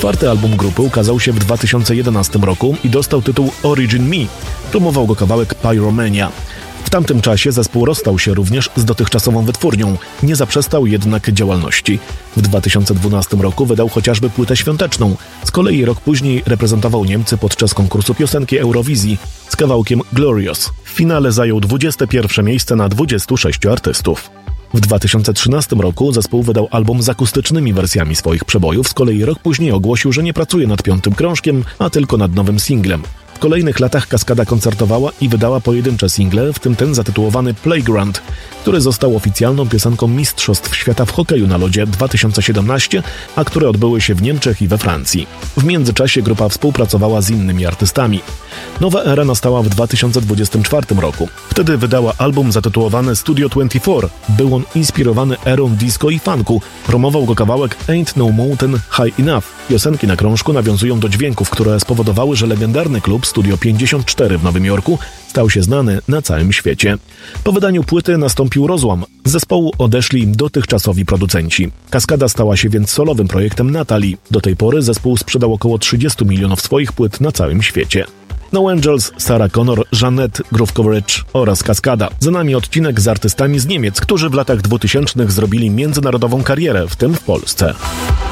Czwarty album grupy ukazał się w 2011 roku i dostał tytuł Origin Me. Promował go kawałek Pyromania. W tamtym czasie zespół rozstał się również z dotychczasową wytwórnią, nie zaprzestał jednak działalności. W 2012 roku wydał chociażby płytę świąteczną. Z kolei rok później reprezentował Niemcy podczas konkursu piosenki Eurowizji z kawałkiem Glorious. W finale zajął 21 miejsce na 26 artystów. W 2013 roku zespół wydał album z akustycznymi wersjami swoich przebojów, z kolei rok później ogłosił, że nie pracuje nad 5. krążkiem, a tylko nad nowym singlem. W kolejnych latach Kaskada koncertowała i wydała pojedyncze single, w tym ten zatytułowany Playground, który został oficjalną piosenką Mistrzostw Świata w hokeju na lodzie 2017, a które odbyły się w Niemczech i we Francji. W międzyczasie grupa współpracowała z innymi artystami. Nowa era nastała w 2024 roku. Wtedy wydała album zatytułowany Studio 24. Był on inspirowany erą disco i funku. Promował go kawałek Ain't No Mountain High Enough. Piosenki na krążku nawiązują do dźwięków, które spowodowały, że legendarny klub Studio 54 w Nowym Jorku stał się znany na całym świecie. Po wydaniu płyty nastąpił rozłam. Z zespołu odeszli dotychczasowi producenci. Kaskada stała się więc solowym projektem Natalie. Do tej pory zespół sprzedał około 30 milionów swoich płyt na całym świecie. No Angels, Sarah Connor, Jeanette, Groove Coverage oraz Kaskada. Za nami odcinek z artystami z Niemiec, którzy w latach 2000 zrobili międzynarodową karierę, w tym w Polsce.